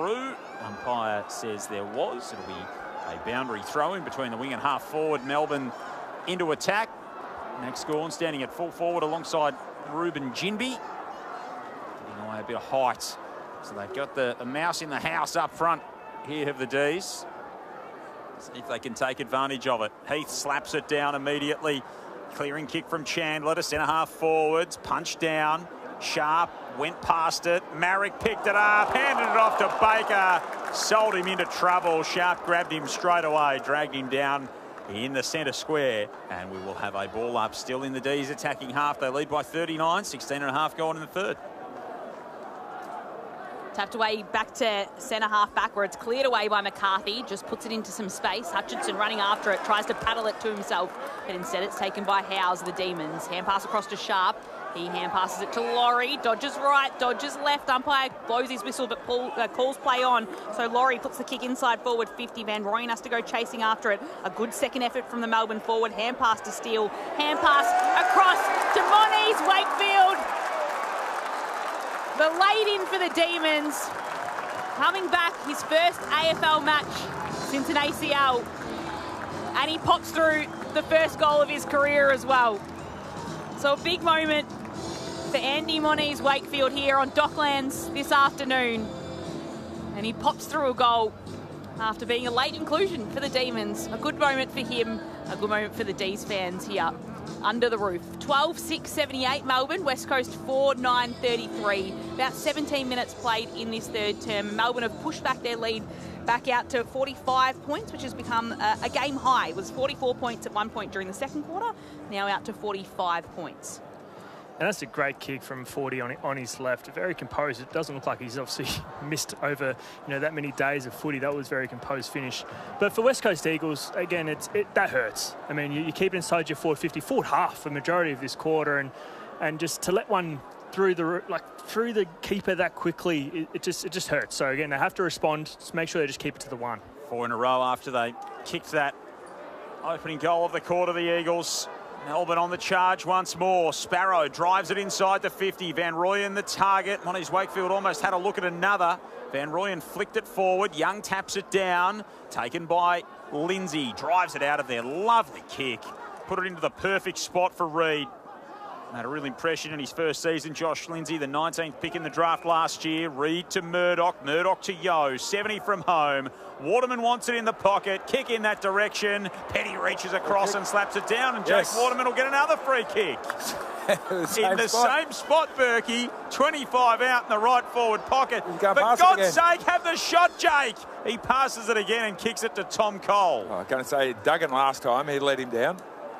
through. Umpire says there was. It'll be a boundary throw in between the wing and half forward. Melbourne into attack. Max Gawn standing at full forward alongside Ruben Ginbey. Giving away a bit of height. So they've got the mouse in the house up front here of the D's. See if they can take advantage of it. Heath slaps it down immediately. Clearing kick from Chandler to centre half forwards. Punch down. Sharp went past it. Marrick picked it up, handed it off to Baker. Sold him into trouble. Sharp grabbed him straight away, dragged him down in the centre square. And we will have a ball up still in the D's attacking half. They lead by 39, 16 and a half gone in the third. Tapped away back to centre half back where it's cleared away by McCarthy. Just puts it into some space. Hutchinson running after it, tries to paddle it to himself. But instead it's taken by Howes, the Demons. Hand pass across to Sharp. He hand passes it to Laurie. Dodges right, dodges left. Umpire blows his whistle but calls play on. So Laurie puts the kick inside forward 50. Van Rooyen has to go chasing after it. A good second effort from the Melbourne forward. Hand pass to Steele. Hand pass across to Moniz Wakefield. The late in for the Demons. Coming back, his first AFL match since an ACL. And he pops through the first goal of his career as well. So a big moment for Andy Moniz Wakefield here on Docklands this afternoon. And he pops through a goal after being a late inclusion for the Demons. A good moment for him, a good moment for the D's fans here under the roof. 12-6-78 Melbourne, West Coast 4-9-33. About 17 minutes played in this third term. Melbourne have pushed back their lead back out to 45 points, which has become a game high. It was 44 points at one point during the second quarter, now out to 45 points. And that's a great kick from 40 on his left. Very composed. It doesn't look like he's obviously missed over that many days of footy. That was a very composed finish. But for West Coast Eagles, again, that hurts. I mean, you keep it inside your forward 50, forward half for the majority of this quarter, and just to let one through the keeper that quickly, it just hurts. So again, they have to respond. Just make sure they just keep it to the one. 4 in a row after they kicked that opening goal of the quarter, the Eagles. Melbourne on the charge once more. Sparrow drives it inside the 50. Van Rooyen the target. Moniz Wakefield almost had a look at another. Van Rooyen flicked it forward. Young taps it down. Taken by Lindsay. Drives it out of there. Lovely kick. Put it into the perfect spot for Reid. Made a real impression in his first season. Josh Lindsay, the 19th pick in the draft last year. Reid to Murdoch. Murdoch to Yeo. 70 from home. Waterman wants it in the pocket. Kick in that direction. Petty reaches across and slaps it down. And Jake Waterman will get another free kick. In the same spot, Berkey. 25 out in the right forward pocket. For God's sake, have the shot, Jake. He passes it again and kicks it to Tom Cole. I'm going to say Duggan last time. He let him down.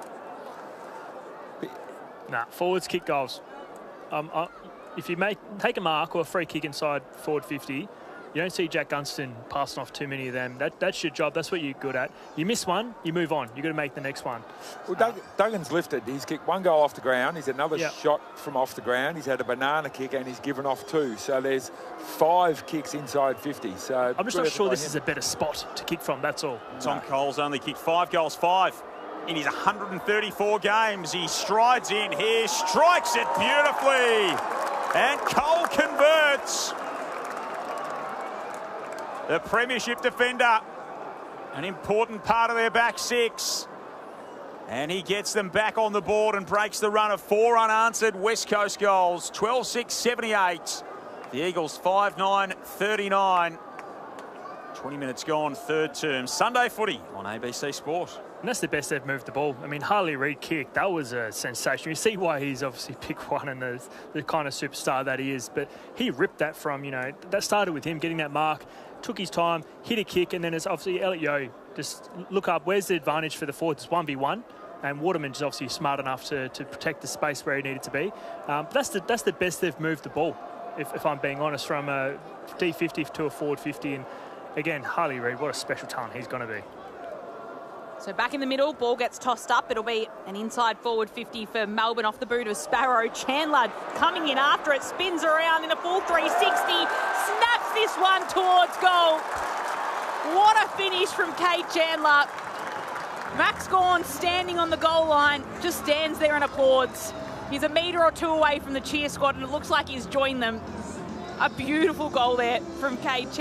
Nah, forwards kick goals. If you take a mark or a free kick inside forward 50, you don't see Jack Gunston passing off too many of them. That's your job. That's what you're good at. You miss one, you move on. You've got to make the next one. Well, Duggan's lifted. He's kicked one goal off the ground. He's had another shot from off the ground. He's had a banana kick and he's given off 2. So there's 5 kicks inside 50. So I'm just not sure this is a better spot to kick from. That's all. Tom Cole's only kicked 5 goals, 5. In his 134 games, he strides in here, strikes it beautifully, and Cole converts. The premiership defender, an important part of their back 6. And he gets them back on the board and breaks the run of 4 unanswered West Coast goals. 12-6-78. The Eagles 5-9-39. 20 minutes gone, third term. Sunday footy on ABC Sport. And that's the best they've moved the ball. I mean, Harley Reid kick, that was a sensation. You see why he's obviously picked one and the kind of superstar that he is. But he ripped that from, that started with him getting that mark, took his time, hit a kick, and then it's obviously Elliot Yeo. Just look up, where's the advantage for the forwards? 1v1. And Waterman's obviously smart enough to protect the space where he needed to be. That's the best they've moved the ball, if I'm being honest, from a D50 to a forward 50. And again, Harley Reid, what a special talent he's going to be. So back in the middle, ball gets tossed up. It'll be an inside forward 50 for Melbourne off the boot of Sparrow. Chandler coming in after it, spins around in a full 360, snaps this one towards goal. What a finish from Kade Chandler. Max Gawn standing on the goal line, just stands there and applauds. He's a metre or 2 away from the cheer squad and it looks like he's joined them. A beautiful goal there from Kade Chandler.